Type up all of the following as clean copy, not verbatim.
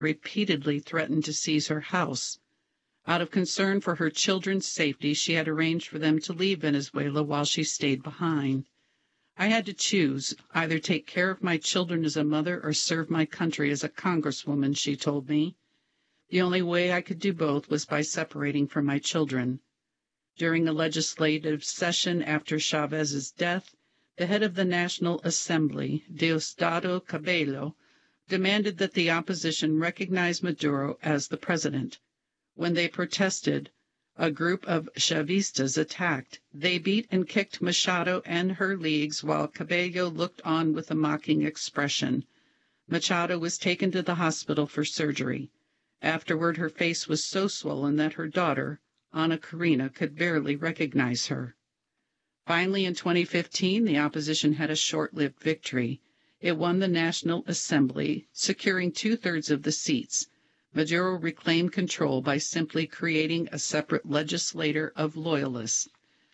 repeatedly threatened to seize her house. Out of concern for her children's safety, she had arranged for them to leave Venezuela while she stayed behind. I had to choose, either take care of my children as a mother or serve my country as a congresswoman, she told me. The only way I could do both was by separating from my children. During a legislative session after Chavez's death, the head of the National Assembly, Diosdado Cabello, demanded that the opposition recognize Maduro as the president. When they protested, a group of Chavistas attacked. They beat and kicked Machado and her leagues while Cabello looked on with a mocking expression. Machado was taken to the hospital for surgery. Afterward, her face was so swollen that her daughter, Ana Karina, could barely recognize her. Finally, in 2015, the opposition had a short-lived victory. It won the National Assembly, securing two-thirds of the seats. Maduro reclaimed control by simply creating a separate legislature of loyalists.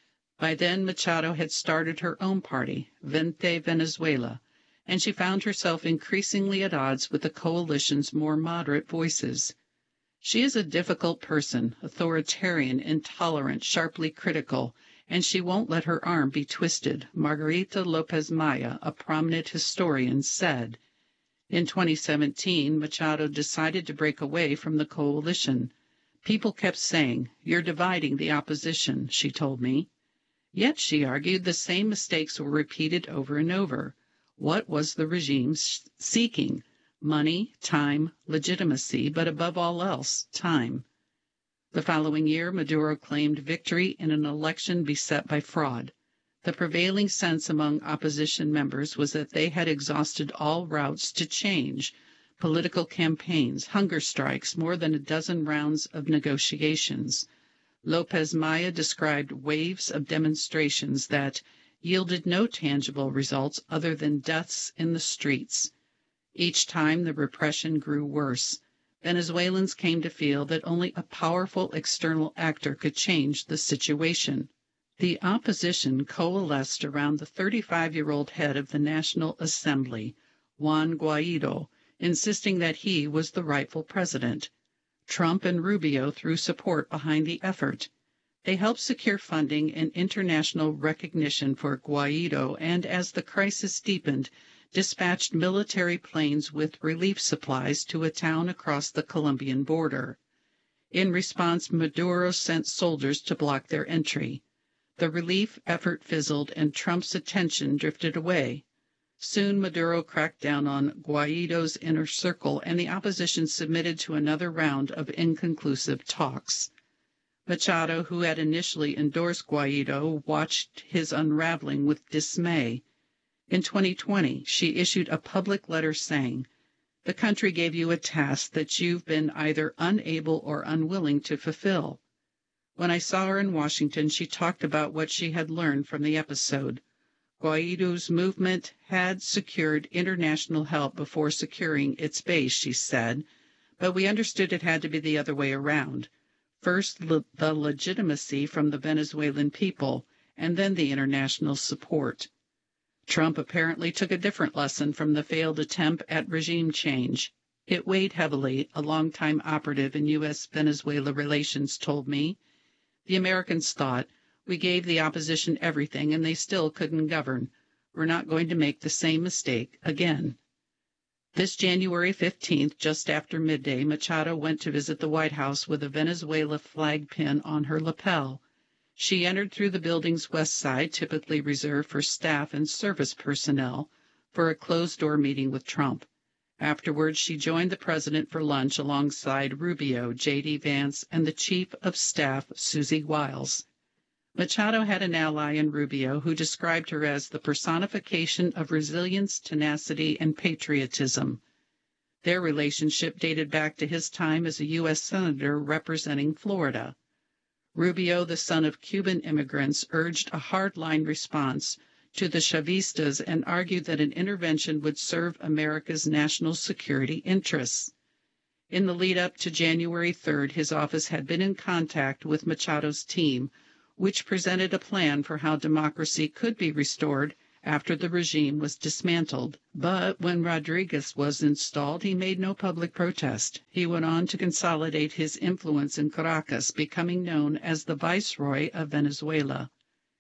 By then, Machado had started her own party, Vente Venezuela, and she found herself increasingly at odds with the coalition's more moderate voices. She is a difficult person, authoritarian, intolerant, sharply critical, and she won't let her arm be twisted, Margarita Lopez Maya, a prominent historian, said. In 2017, Machado decided to break away from the coalition. People kept saying, "You're dividing the opposition," she told me. Yet, she argued, the same mistakes were repeated over and over. What was the regime seeking? Money, time, legitimacy, but above all else, time. The following year, Maduro claimed victory in an election beset by fraud. The prevailing sense among opposition members was that they had exhausted all routes to change, political campaigns, hunger strikes, more than a dozen rounds of negotiations. Lopez Maya described waves of demonstrations that yielded no tangible results other than deaths in the streets. Each time the repression grew worse. Venezuelans came to feel that only a powerful external actor could change the situation. The opposition coalesced around the 35-year-old head of the National Assembly, Juan Guaido, insisting that he was the rightful president. Trump and Rubio threw support behind the effort. They helped secure funding and international recognition for Guaido, and as the crisis deepened, dispatched military planes with relief supplies to a town across the Colombian border. In response, Maduro sent soldiers to block their entry. The relief effort fizzled and Trump's attention drifted away. Soon Maduro cracked down on Guaido's inner circle and the opposition submitted to another round of inconclusive talks. Machado, who had initially endorsed Guaido, watched his unraveling with dismay. In 2020, she issued a public letter saying, "The country gave you a task that you've been either unable or unwilling to fulfill." When I saw her in Washington, she talked about what she had learned from the episode. Guaido's movement had secured international help before securing its base, she said, but we understood it had to be the other way around. First, the legitimacy from the Venezuelan people, and then the international support. Trump apparently took a different lesson from the failed attempt at regime change. It weighed heavily, a longtime operative in U.S.-Venezuela relations told me. The Americans thought, "We gave the opposition everything and they still couldn't govern. We're not going to make the same mistake again." This January 15th, just after midday, Machado went to visit the White House with a Venezuela flag pin on her lapel. She entered through the building's west side, typically reserved for staff and service personnel, for a closed-door meeting with Trump. Afterwards, she joined the president for lunch alongside Rubio, J.D. Vance, and the chief of staff, Susie Wiles. Machado had an ally in Rubio who described her as the personification of resilience, tenacity, and patriotism. Their relationship dated back to his time as a U.S. Senator representing Florida. Rubio, the son of Cuban immigrants, urged a hardline response to the Chavistas and argued that an intervention would serve America's national security interests. In the lead-up to January 3rd, his office had been in contact with Machado's team, which presented a plan for how democracy could be restored after the regime was dismantled. But when Rodriguez was installed, he made no public protest. He went on to consolidate his influence in Caracas, becoming known as the Viceroy of Venezuela.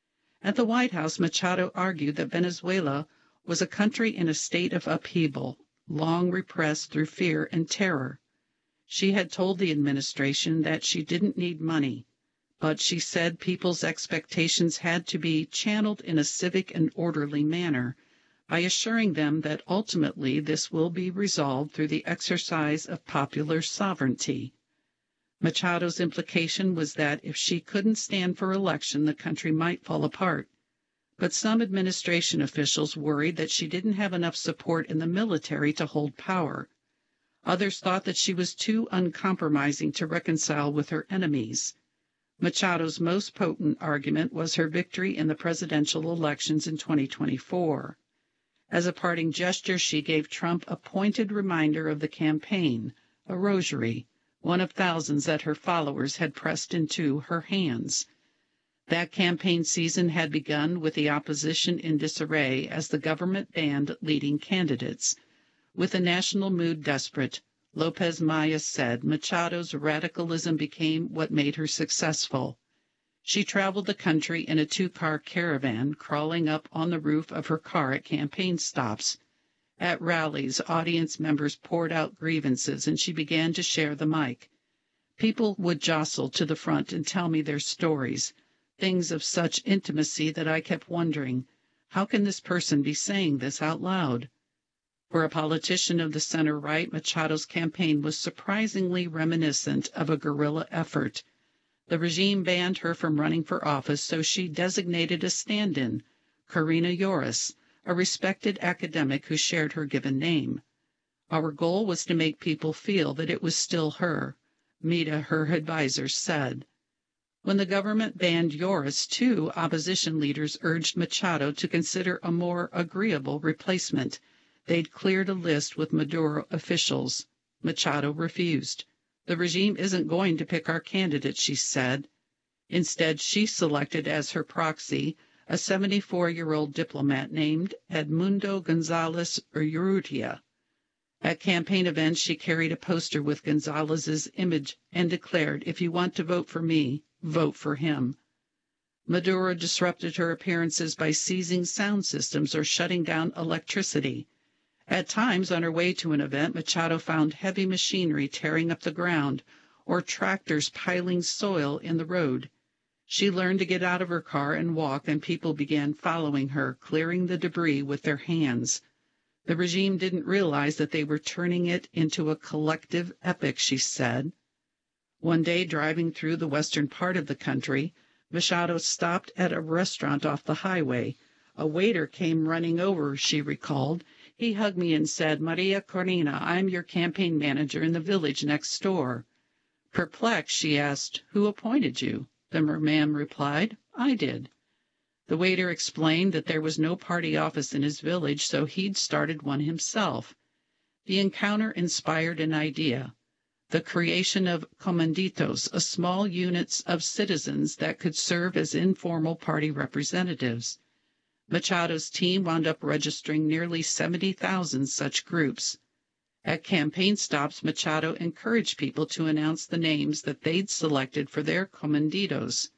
At the White House, Machado argued that Venezuela was a country in a state of upheaval, long repressed through fear and terror. She had told the administration that she didn't need money, but she said people's expectations had to be channeled in a civic and orderly manner by assuring them that ultimately this will be resolved through the exercise of popular sovereignty. Machado's implication was that if she couldn't stand for election, the country might fall apart. But some administration officials worried that she didn't have enough support in the military to hold power. Others thought that she was too uncompromising to reconcile with her enemies. Machado's most potent argument was her victory in the presidential elections in 2024. As a parting gesture, she gave Trump a pointed reminder of the campaign, a rosary, one of thousands that her followers had pressed into her hands. That campaign season had begun with the opposition in disarray as the government banned leading candidates. With the national mood desperate, Lopez Maya said Machado's radicalism became what made her successful. She traveled the country in a two-car caravan, crawling up on the roof of her car at campaign stops. At rallies, audience members poured out grievances, and she began to share the mic. People would jostle to the front and tell me their stories, things of such intimacy that I kept wondering, how can this person be saying this out loud? For a politician of the center-right, Machado's campaign was surprisingly reminiscent of a guerrilla effort. The regime banned her from running for office, so she designated a stand-in, Karina Yoris, a respected academic who shared her given name. Our goal was to make people feel that it was still her, Mita, her advisor, said. When the government banned Yoris, too, opposition leaders urged Machado to consider a more agreeable replacement. They'd cleared a list with Maduro officials. Machado refused. The regime isn't going to pick our candidate, she said. Instead, she selected as her proxy a 74-year-old diplomat named Edmundo Gonzalez Urrutia. At campaign events, she carried a poster with Gonzalez's image and declared, "If you want to vote for me, vote for him." Maduro disrupted her appearances by seizing sound systems or shutting down electricity. At times, on her way to an event, Machado found heavy machinery tearing up the ground or tractors piling soil in the road. She learned to get out of her car and walk, and people began following her, clearing the debris with their hands. The regime didn't realize that they were turning it into a collective epic, she said. One day, driving through the western part of the country, Machado stopped at a restaurant off the highway. A waiter came running over, she recalled. He hugged me and said, "Maria Corina, I'm your campaign manager in the village next door." Perplexed, she asked, "Who appointed you?" The man replied, "I did." The waiter explained that there was no party office in his village, so he'd started one himself. The encounter inspired an idea, the creation of comanditos, a small units of citizens that could serve as informal party representatives. Machado's team wound up registering nearly 70,000 such groups. At campaign stops, Machado encouraged people to announce the names that they'd selected for their comanditos.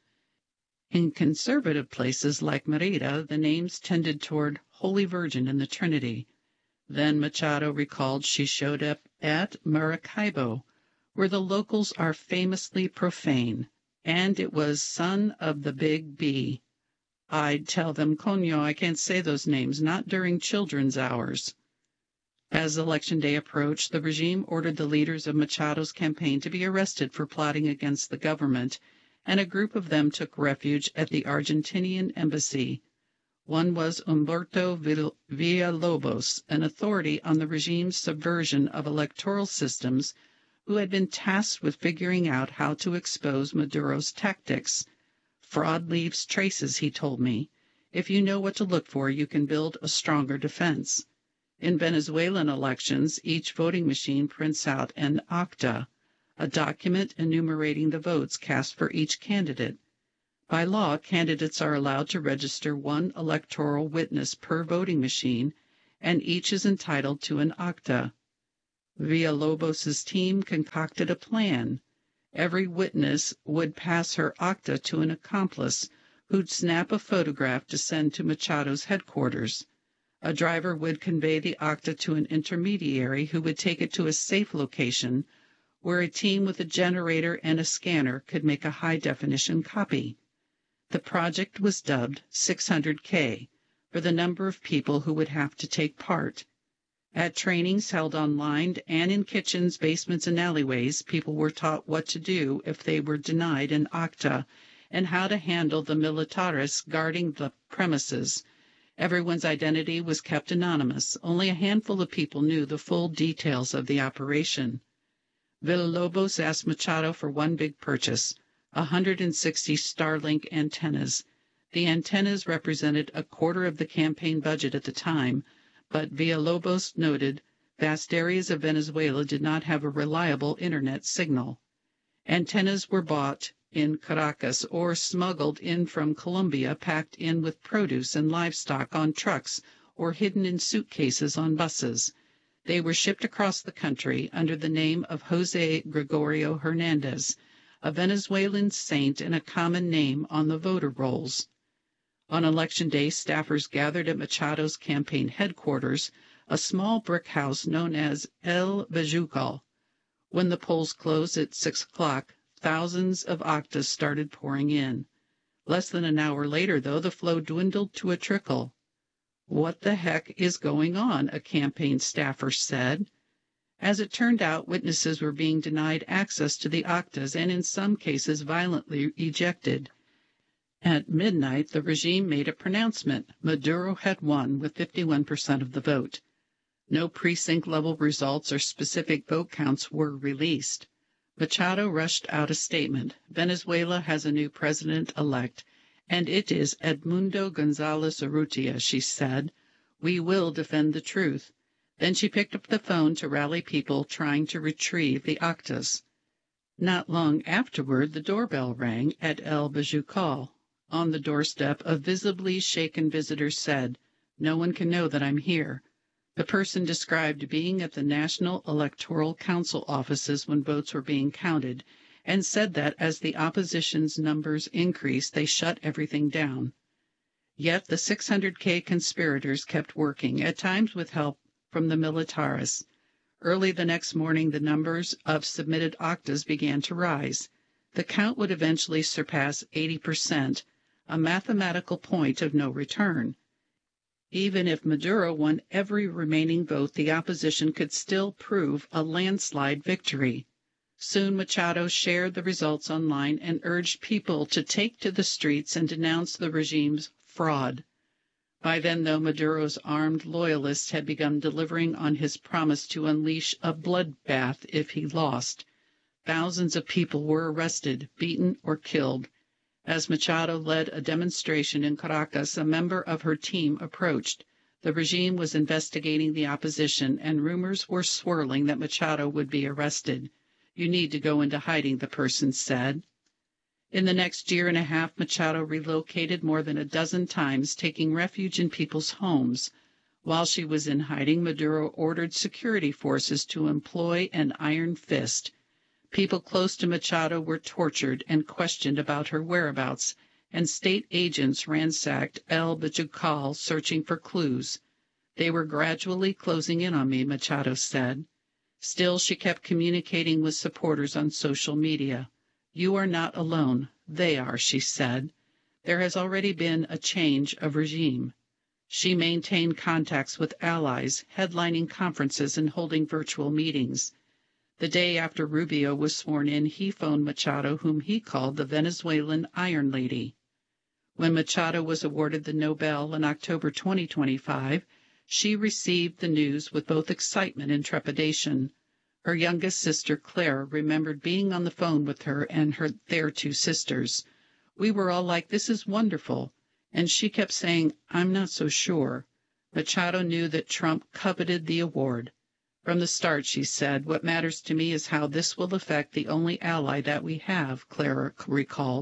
In conservative places like Merida, the names tended toward Holy Virgin and the Trinity. Then Machado recalled she showed up at Maracaibo, where the locals are famously profane, and it was son of the Big B. I'd tell them, "Coño, I can't say those names, not during children's hours." As Election Day approached, the regime ordered the leaders of Machado's campaign to be arrested for plotting against the government, and a group of them took refuge at the Argentinian embassy. One was Humberto Villalobos, an authority on the regime's subversion of electoral systems, who had been tasked with figuring out how to expose Maduro's tactics. "Fraud leaves traces," he told me. "If you know what to look for, you can build a stronger defense." In Venezuelan elections, each voting machine prints out an acta, a document enumerating the votes cast for each candidate. By law, candidates are allowed to register one electoral witness per voting machine, and each is entitled to an acta. Villalobos's team concocted a plan. Every witness would pass her acta to an accomplice who'd snap a photograph to send to Machado's headquarters. A driver would convey the acta to an intermediary who would take it to a safe location where a team with a generator and a scanner could make a high-definition copy. The project was dubbed 600K for the number of people who would have to take part. At trainings held online and in kitchens, basements, and alleyways, people were taught what to do if they were denied an acta and how to handle the militares guarding the premises. Everyone's identity was kept anonymous. Only a handful of people knew the full details of the operation. Villalobos asked Machado for one big purchase, 160 Starlink antennas. The antennas represented a quarter of the campaign budget at the time, but Villalobos noted vast areas of Venezuela did not have a reliable internet signal. Antennas were bought in Caracas or smuggled in from Colombia, packed in with produce and livestock on trucks or hidden in suitcases on buses. They were shipped across the country under the name of Jose Gregorio Hernandez, a Venezuelan saint and a common name on the voter rolls. On Election Day, staffers gathered at Machado's campaign headquarters, a small brick house known as El Bejucal. When the polls closed at 6 o'clock, thousands of actas started pouring in. Less than an hour later, though, the flow dwindled to a trickle. "What the heck is going on?" a campaign staffer said. As it turned out, witnesses were being denied access to the actas and in some cases violently ejected. At midnight, the regime made a pronouncement. Maduro had won with 51% of the vote. No precinct-level results or specific vote counts were released. Machado rushed out a statement. Venezuela has a new president-elect, and it is Edmundo González Urrutia, she said. We will defend the truth. Then she picked up the phone to rally people trying to retrieve the actas. Not long afterward, the doorbell rang at El Bejucal. On the doorstep, a visibly shaken visitor said, "No one can know that I'm here." The person described being at the National Electoral Council offices when votes were being counted, and said that as the opposition's numbers increased, they shut everything down. Yet the 600K conspirators kept working, at times with help from the militares. Early the next morning, the numbers of submitted actas began to rise. The count would eventually surpass 80%, a mathematical point of no return. Even if Maduro won every remaining vote, the opposition could still prove a landslide victory. Soon Machado shared the results online and urged people to take to the streets and denounce the regime's fraud. By then, though, Maduro's armed loyalists had begun delivering on his promise to unleash a bloodbath if he lost. Thousands of people were arrested, beaten, or killed. As Machado led a demonstration in Caracas, a member of her team approached. The regime was investigating the opposition, and rumors were swirling that Machado would be arrested. "You need to go into hiding," the person said. In the next year and a half, Machado relocated more than a dozen times, taking refuge in people's homes. While she was in hiding, Maduro ordered security forces to employ an iron fist. People close to Machado were tortured and questioned about her whereabouts, and state agents ransacked El Bejucal searching for clues. "They were gradually closing in on me," Machado said. Still, she kept communicating with supporters on social media. "You are not alone. They are," she said. There has already been a change of regime. She maintained contacts with allies, headlining conferences and holding virtual meetings. The day after Rubio was sworn in, he phoned Machado, whom he called the Venezuelan Iron Lady. When Machado was awarded the Nobel in October 2025, she received the news with both excitement and trepidation. Her youngest sister, Clara, remembered being on the phone with her and their two sisters. "We were all like, 'This is wonderful.' And she kept saying, 'I'm not so sure.'" Machado knew that Trump coveted the award. "From the start," she said, "what matters to me is how this will affect the only ally that we have," Clara recalled.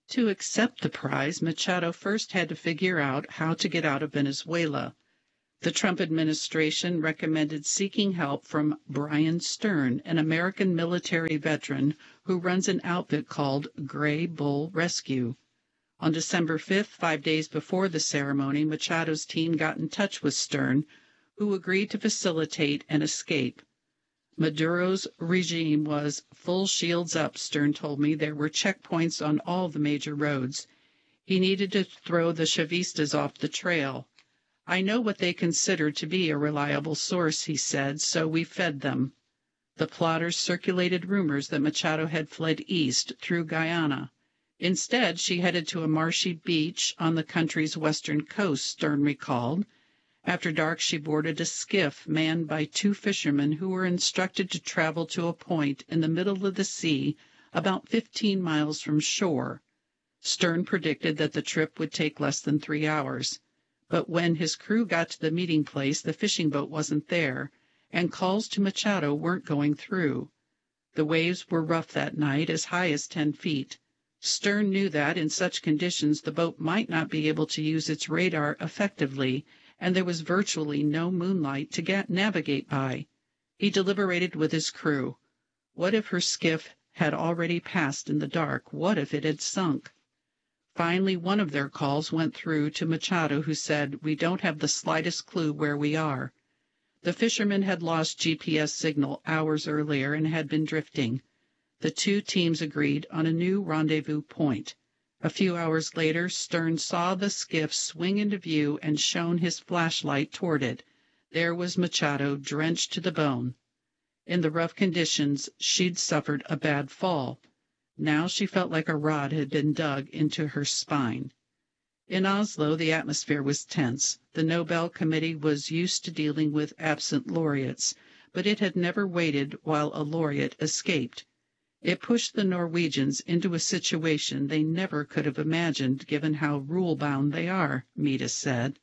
To accept the prize, Machado first had to figure out how to get out of Venezuela. The Trump administration recommended seeking help from Brian Stern, an American military veteran who runs an outfit called Gray Bull Rescue. On December 5th, 5 days before the ceremony, Machado's team got in touch with Stern, who agreed to facilitate an escape. Maduro's regime was full shields up, Stern told me. There were checkpoints on all the major roads. He needed to throw the Chavistas off the trail. I know what they considered to be a reliable source, he said, so we fed them. The plotters circulated rumors that Machado had fled east through Guyana. Instead, she headed to a marshy beach on the country's western coast, Stern recalled. After dark, she boarded a skiff manned by 2 fishermen who were instructed to travel to a point in the middle of the sea about 15 miles from shore. Stern predicted that the trip would take less than 3 hours. But when his crew got to the meeting place, the fishing boat wasn't there, and calls to Machado weren't going through. The waves were rough that night, as high as 10 feet. Stern knew that in such conditions the boat might not be able to use its radar effectively, and there was virtually no moonlight to navigate by. He deliberated with his crew. What if her skiff had already passed in the dark? What if it had sunk? Finally, one of their calls went through to Machado, who said, "We don't have the slightest clue where we are." The fishermen had lost GPS signal hours earlier and had been drifting. The 2 teams agreed on a new rendezvous point. A few hours later, Stern saw the skiff swing into view and shone his flashlight toward it. There was Machado, drenched to the bone. In the rough conditions, she'd suffered a bad fall. Now she felt like a rod had been dug into her spine. In Oslo, the atmosphere was tense. The Nobel Committee was used to dealing with absent laureates, but it had never waited while a laureate escaped. It pushed the Norwegians into a situation they never could have imagined, given how rule-bound they are, Mita said.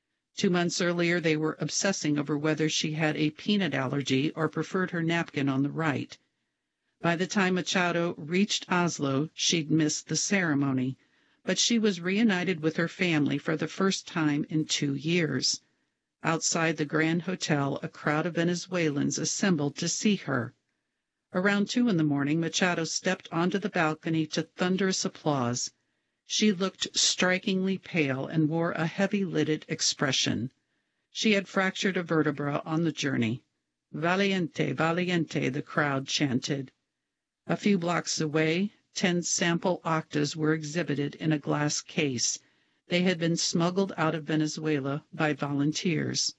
2 months earlier, they were obsessing over whether she had a peanut allergy or preferred her napkin on the right. By the time Machado reached Oslo, she'd missed the ceremony, but she was reunited with her family for the first time in 2 years. Outside the Grand Hotel, a crowd of Venezuelans assembled to see her. Around 2 a.m, Machado stepped onto the balcony to thunderous applause. She looked strikingly pale and wore a heavy-lidded expression. She had fractured a vertebra on the journey. "Valiente, valiente," the crowd chanted. A few blocks away, 10 sample octas were exhibited in a glass case. They had been smuggled out of Venezuela by volunteers.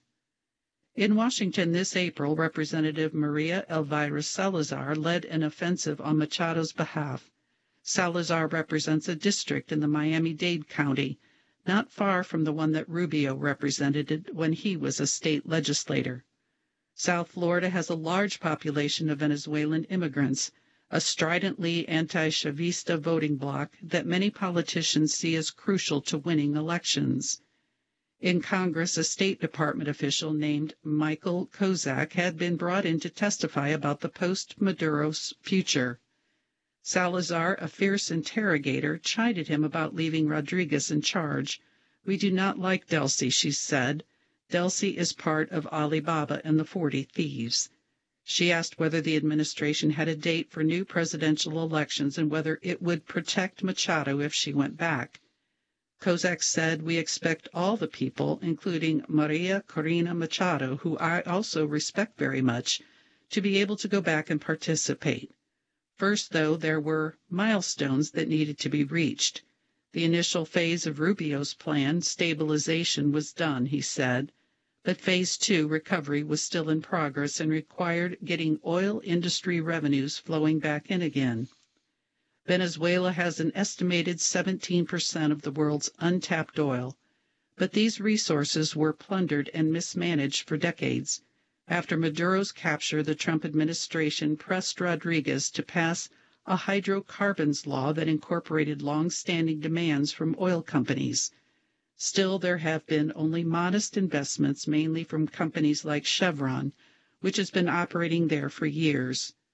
In Washington this April, Representative Maria Elvira Salazar led an offensive on Machado's behalf. Salazar represents a district in the Miami-Dade County, not far from the one that Rubio represented when he was a state legislator. South Florida has a large population of Venezuelan immigrants, a stridently anti-Chavista voting bloc that many politicians see as crucial to winning elections. In Congress, a State Department official named Michael Kozak had been brought in to testify about the post-Maduro future. Salazar, a fierce interrogator, chided him about leaving Rodriguez in charge. "We do not like Delcy," she said. "Delcy is part of Alibaba and the 40 Thieves." She asked whether the administration had a date for new presidential elections and whether it would protect Machado if she went back. Kozak said, "We expect all the people, including Maria Corina Machado, who I also respect very much, to be able to go back and participate. First, though, there were milestones that needed to be reached. The initial phase of Rubio's plan, stabilization, was done," he said, but Phase 2, recovery, was still in progress and required getting oil industry revenues flowing back in again. Venezuela has an estimated 17% of the world's untapped oil, but these resources were plundered and mismanaged for decades. After Maduro's capture, the Trump administration pressed Rodriguez to pass a hydrocarbons law that incorporated long-standing demands from oil companies. Still, there have been only modest investments, mainly from companies like Chevron, which has been operating there for years.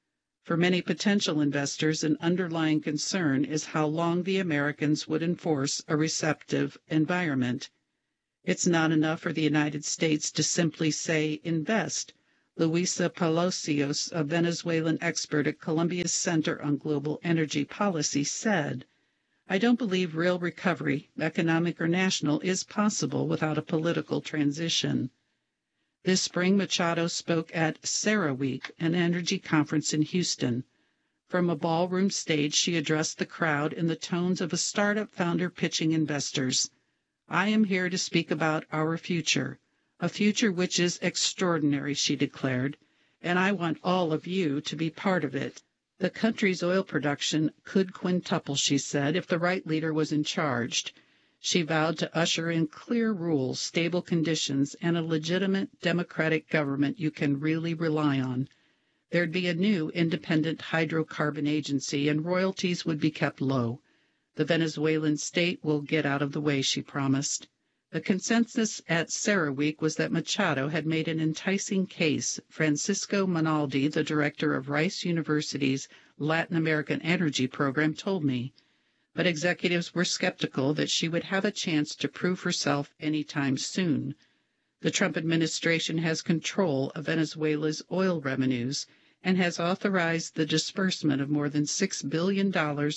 For many potential investors, an underlying concern is how long the Americans would enforce a receptive environment. It's not enough for the United States to simply say invest, Luisa Palacios, a Venezuelan expert at Columbia's Center on Global Energy Policy, said. I don't believe real recovery, economic or national, is possible without a political transition. This spring, Machado spoke at CERAWeek, an energy conference in Houston. From a ballroom stage, she addressed the crowd in the tones of a startup founder pitching investors. I am here to speak about our future, a future which is extraordinary, she declared, and I want all of you to be part of it. The country's oil production could quintuple, she said, if the right leader was in charge. She vowed to usher in clear rules, stable conditions, and a legitimate democratic government you can really rely on. There'd be a new independent hydrocarbon agency, and royalties would be kept low. The Venezuelan state will get out of the way, she promised. The consensus at CERAWeek was that Machado had made an enticing case. Francisco Monaldi, the director of Rice University's Latin American Energy Program, told me. But executives were skeptical that she would have a chance to prove herself anytime soon. The Trump administration has control of Venezuela's oil revenues and has authorized the disbursement of more than $6 billion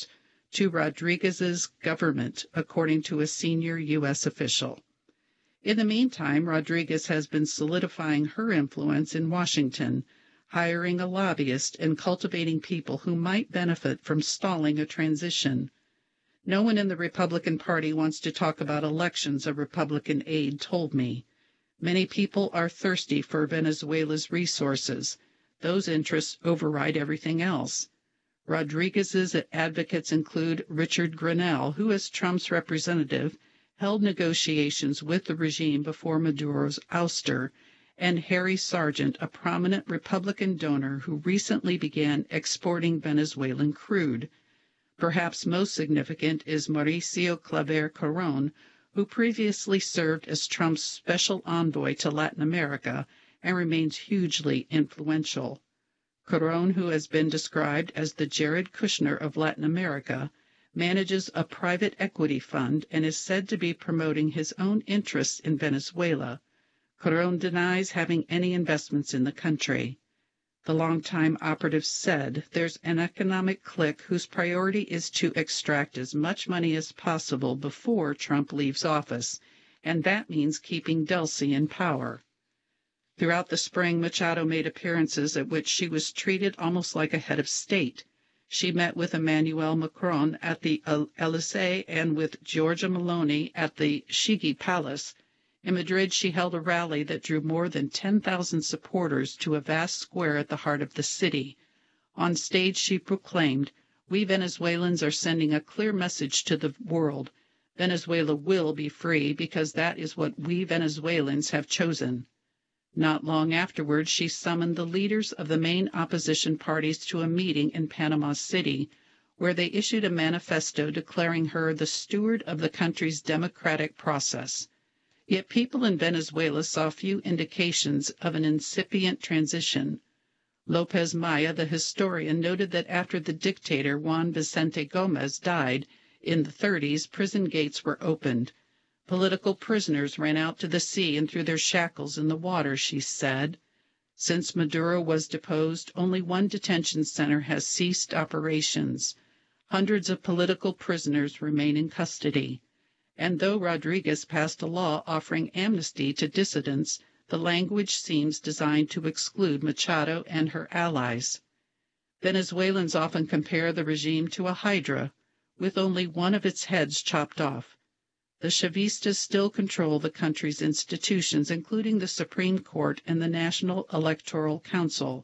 to Rodriguez's government, according to a senior U.S. official. In the meantime, Rodriguez has been solidifying her influence in Washington, hiring a lobbyist and cultivating people who might benefit from stalling a transition. No one in the Republican Party wants to talk about elections, a Republican aide told me. Many people are thirsty for Venezuela's resources. Those interests override everything else. Rodriguez's advocates include Richard Grenell, who, as Trump's representative, held negotiations with the regime before Maduro's ouster, and Harry Sargent, a prominent Republican donor who recently began exporting Venezuelan crude. Perhaps most significant is Mauricio Claver Carón, who previously served as Trump's special envoy to Latin America and remains hugely influential. Carón, who has been described as the Jared Kushner of Latin America, manages a private equity fund and is said to be promoting his own interests in Venezuela. Carón denies having any investments in the country. The longtime operative said there's an economic clique whose priority is to extract as much money as possible before Trump leaves office, and that means keeping Delcy in power. Throughout the spring, Machado made appearances at which she was treated almost like a head of state. She met with Emmanuel Macron at the Élysée and with Giorgia Meloni at the Chigi Palace. In Madrid, she held a rally that drew more than 10,000 supporters to a vast square at the heart of the city. On stage, she proclaimed, "We Venezuelans are sending a clear message to the world. Venezuela will be free because that is what we Venezuelans have chosen." Not long afterwards, she summoned the leaders of the main opposition parties to a meeting in Panama City, where they issued a manifesto declaring her the steward of the country's democratic process. Yet people in Venezuela saw few indications of an incipient transition. Lopez Maya, the historian, noted that after the dictator Juan Vicente Gomez died in the 30s, prison gates were opened. Political prisoners ran out to the sea and threw their shackles in the water, she said. Since Maduro was deposed, only one detention center has ceased operations. Hundreds of political prisoners remain in custody. And though Rodriguez passed a law offering amnesty to dissidents, the language seems designed to exclude Machado and her allies. Venezuelans often compare the regime to a hydra, with only one of its heads chopped off. The Chavistas still control the country's institutions, including the Supreme Court and the National Electoral Council.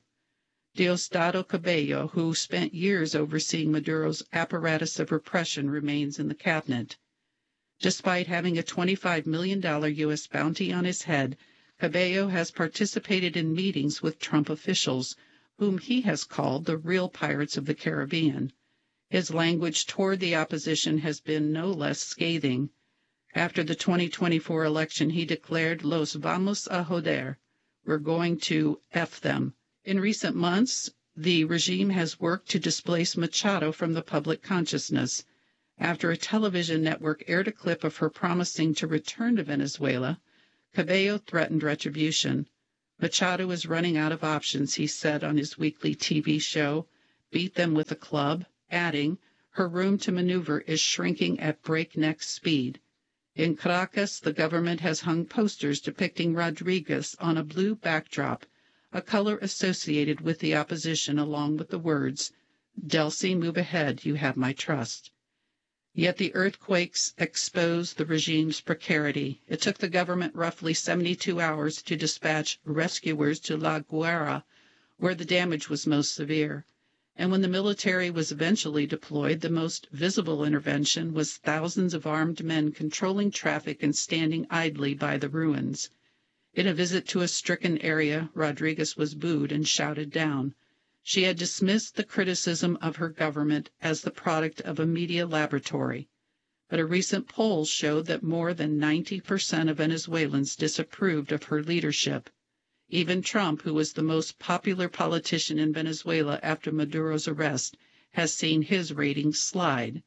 Diosdado Cabello, who spent years overseeing Maduro's apparatus of repression, remains in the cabinet. Despite having a $25 million U.S. bounty on his head, Cabello has participated in meetings with Trump officials, whom he has called the real pirates of the Caribbean. His language toward the opposition has been no less scathing. After the 2024 election, he declared, "Los vamos a joder," we're going to F them. In recent months, the regime has worked to displace Machado from the public consciousness. After a television network aired a clip of her promising to return to Venezuela, Cabello threatened retribution. Machado is running out of options, he said on his weekly TV show, Beat Them with a Club, adding, her room to maneuver is shrinking at breakneck speed. In Caracas, the government has hung posters depicting Rodriguez on a blue backdrop, a color associated with the opposition, along with the words, Delcy, move ahead, you have my trust. Yet the earthquakes exposed the regime's precarity. It took the government roughly 72 hours to dispatch rescuers to La Guaira, where the damage was most severe. And when the military was eventually deployed, the most visible intervention was thousands of armed men controlling traffic and standing idly by the ruins. In a visit to a stricken area, Rodriguez was booed and shouted down. She had dismissed the criticism of her government as the product of a media laboratory. But a recent poll showed that more than 90% of Venezuelans disapproved of her leadership. Even Trump, who was the most popular politician in Venezuela after Maduro's arrest, has seen his ratings slide.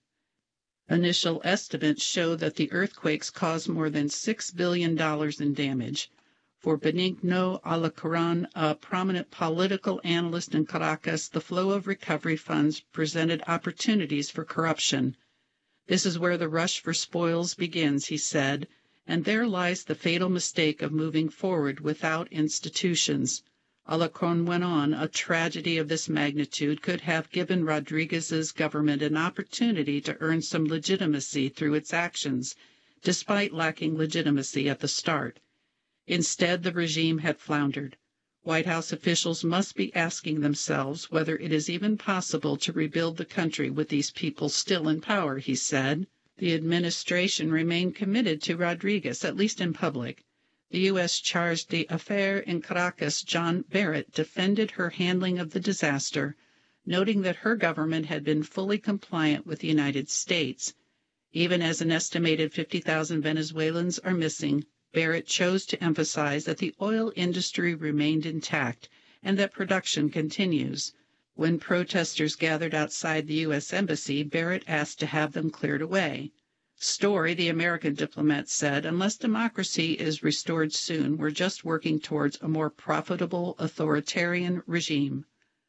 Initial estimates show that the earthquakes caused more than $6 billion in damage. For Benigno Alacoran, a prominent political analyst in Caracas, the flow of recovery funds presented opportunities for corruption. This is where the rush for spoils begins, he said, and there lies the fatal mistake of moving forward without institutions. Alacoran went on, a tragedy of this magnitude could have given Rodriguez's government an opportunity to earn some legitimacy through its actions, despite lacking legitimacy at the start. Instead, the regime had floundered. White House officials must be asking themselves whether it is even possible to rebuild the country with these people still in power, he said. The administration remained committed to Rodriguez, at least in public. The U.S. charge d'affaires in Caracas, John Barrett, defended her handling of the disaster, noting that her government had been fully compliant with the United States. Even as an estimated 50,000 Venezuelans are missing, Barrett chose to emphasize that the oil industry remained intact and that production continues. When protesters gathered outside the U.S. Embassy, Barrett asked to have them cleared away. Story, the American diplomat, said, unless democracy is restored soon, we're just working towards a more profitable authoritarian regime.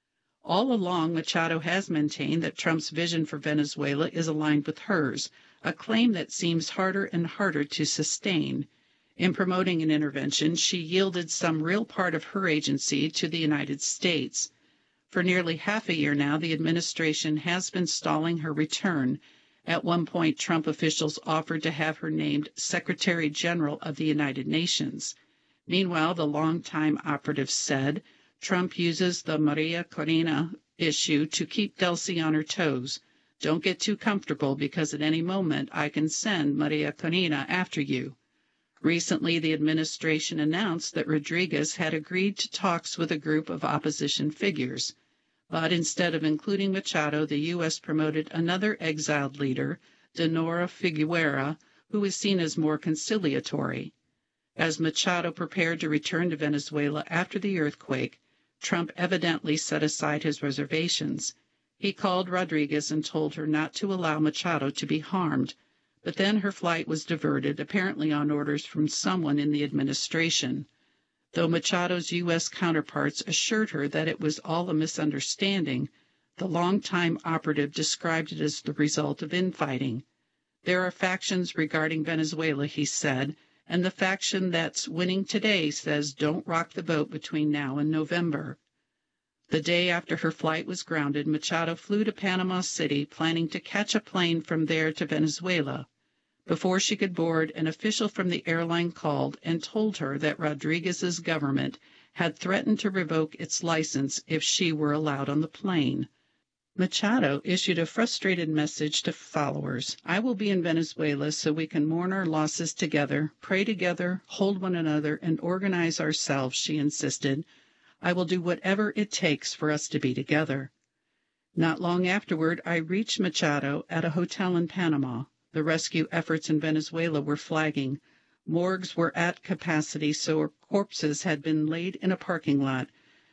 All along, Machado has maintained that Trump's vision for Venezuela is aligned with hers, a claim that seems harder and harder to sustain. In promoting an intervention, she yielded some real part of her agency to the United States. For nearly half a year now, the administration has been stalling her return. At one point, Trump officials offered to have her named Secretary General of the United Nations. Meanwhile, the longtime operative said, Trump uses the Maria Corina issue to keep Delcy on her toes. Don't get too comfortable because at any moment I can send Maria Corina after you. Recently, the administration announced that Rodriguez had agreed to talks with a group of opposition figures. But instead of including Machado, the U.S. promoted another exiled leader, Dinora Figueroa, who is seen as more conciliatory. As Machado prepared to return to Venezuela after the earthquake, Trump evidently set aside his reservations. He called Rodriguez and told her not to allow Machado to be harmed. But then her flight was diverted, apparently on orders from someone in the administration. Though Machado's U.S. counterparts assured her that it was all a misunderstanding, the longtime operative described it as the result of infighting. There are factions regarding Venezuela, he said, and the faction that's winning today says don't rock the boat between now and November. The day after her flight was grounded, Machado flew to Panama City, planning to catch a plane from there to Venezuela. Before she could board, an official from the airline called and told her that Rodriguez's government had threatened to revoke its license if she were allowed on the plane. Machado issued a frustrated message to followers. I will be in Venezuela so we can mourn our losses together, pray together, hold one another, and organize ourselves, she insisted. I will do whatever it takes for us to be together. Not long afterward, I reached Machado at a hotel in Panama. The rescue efforts in Venezuela were flagging. Morgues were at capacity, so corpses had been laid in a parking lot.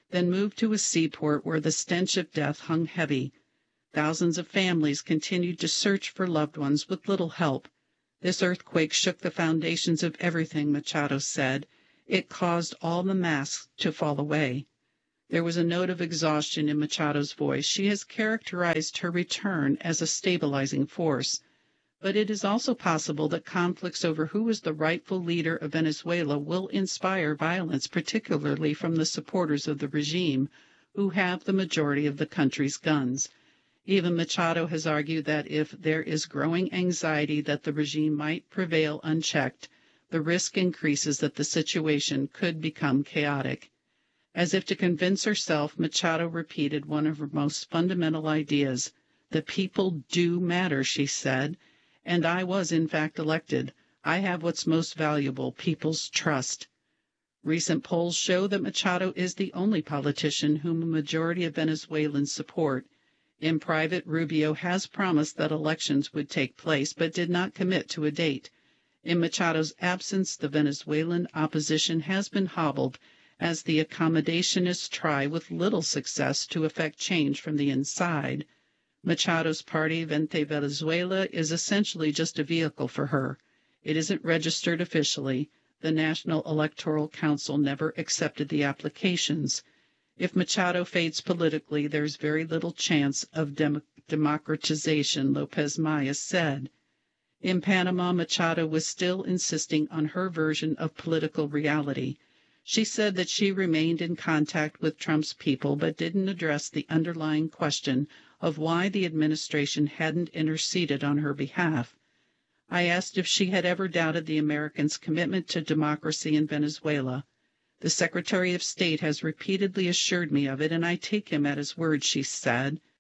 then moved to a seaport where the stench of death hung heavy. Thousands of families continued to search for loved ones with little help. This earthquake shook the foundations of everything, Machado said. It caused all the masks to fall away. There was a note of exhaustion in Machado's voice. She has characterized her return as a stabilizing force. But it is also possible that conflicts over who is the rightful leader of Venezuela will inspire violence, particularly from the supporters of the regime, who have the majority of the country's guns. Even Machado has argued that if there is growing anxiety that the regime might prevail unchecked, the risk increases that the situation could become chaotic. As if to convince herself, Machado repeated one of her most fundamental ideas. The people do matter, she said, and I was in fact elected. I have what's most valuable, people's trust. Recent polls show that Machado is the only politician whom a majority of Venezuelans support. In private, Rubio has promised that elections would take place, but did not commit to a date. In Machado's absence, the Venezuelan opposition has been hobbled as the accommodationists try with little success to effect change from the inside. Machado's party, Vente Venezuela, is essentially just a vehicle for her. It isn't registered officially. The National Electoral Council never accepted the applications. If Machado fades politically, there's very little chance of democratization, Lopez Maya said. In Panama, Machado was still insisting on her version of political reality. She said that she remained in contact with Trump's people but didn't address the underlying question of why the administration hadn't interceded on her behalf. I asked if she had ever doubted the Americans' commitment to democracy in Venezuela. The Secretary of State has repeatedly assured me of it, and I take him at his word, she said.